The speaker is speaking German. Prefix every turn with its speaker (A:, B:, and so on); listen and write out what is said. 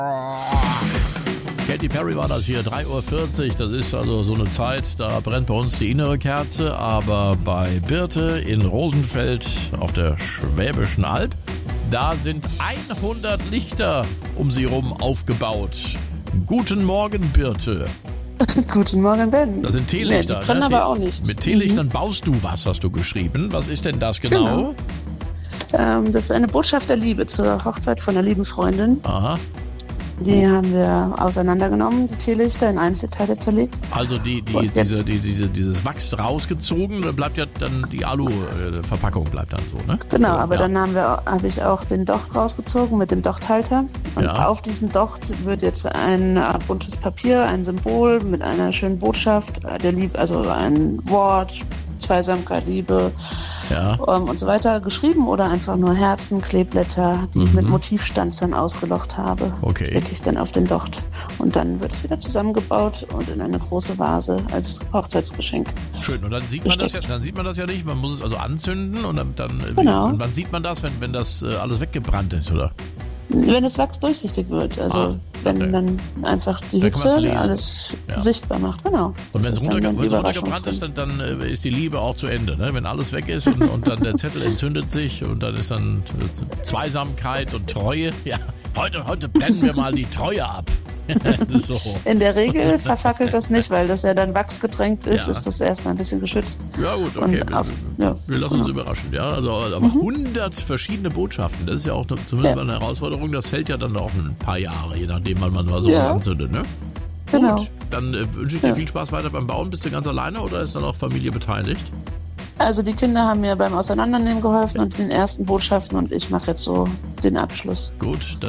A: Katy Perry war das hier, 3:40 Uhr. Das ist also so eine Zeit, da brennt bei uns die innere Kerze. Aber bei Birte in Rosenfeld auf der Schwäbischen Alb, da sind 100 Lichter um sie rum aufgebaut. Guten Morgen, Birte.
B: Guten Morgen, Ben.
A: Das sind Teelichter.
B: Die brennen aber auch nicht.
A: Mit Teelichtern baust du was, hast du geschrieben. Was ist denn das genau?
B: Das ist eine Botschaft der Liebe zur Hochzeit von einer lieben Freundin.
A: Aha.
B: Die haben wir auseinandergenommen, die Teelichter in Einzelteile zerlegt.
A: Also dieses Wachs rausgezogen, da bleibt ja dann die Alu-Verpackung bleibt dann so, ne?
B: Genau,
A: so,
B: aber
A: ja.
B: dann habe ich auch den Docht rausgezogen mit dem Dochthalter. Und auf diesem Docht wird jetzt ein buntes Papier, ein Symbol mit einer schönen Botschaft der Liebe, also ein Wort, Zweisamkeit, Liebe und so weiter geschrieben oder einfach nur Herzen, Kleeblätter, die ich mit Motivstanz dann ausgelocht habe.
A: Okay.
B: Das lege ich dann auf den Docht. Und dann wird es wieder zusammengebaut und in eine große Vase als Hochzeitsgeschenk.
A: Schön, und dann sieht man das ja nicht, man muss es also anzünden und dann
B: Genau.
A: Und wann sieht man das, wenn das alles weggebrannt ist, oder?
B: Wenn das Wachs durchsichtig wird, also wenn dann einfach die Hitze alles sichtbar macht, genau.
A: Und wenn es runtergebrannt ist, dann ist die Liebe auch zu Ende, ne? Wenn alles weg ist und dann der Zettel entzündet sich und dann ist dann Zweisamkeit und Treue. Ja, heute brennen wir mal die Treue ab. So.
B: In der Regel verfackelt das nicht, weil das ja dann wachsgetränkt ist, ist das erstmal ein bisschen geschützt.
A: Ja gut, okay. Wir lassen uns überraschen. Ja, also aber 100 verschiedene Botschaften, das ist ja auch zumindest mal eine Herausforderung. Das hält ja dann auch ein paar Jahre, je nachdem, wann man mal so anzündet, ne?
B: Genau.
A: Gut, dann wünsche ich dir viel Spaß weiter beim Bauen. Bist du ganz alleine oder ist dann auch Familie beteiligt?
B: Also die Kinder haben mir beim Auseinandernehmen geholfen und den ersten Botschaften und ich mache jetzt so den Abschluss.
A: Gut, dann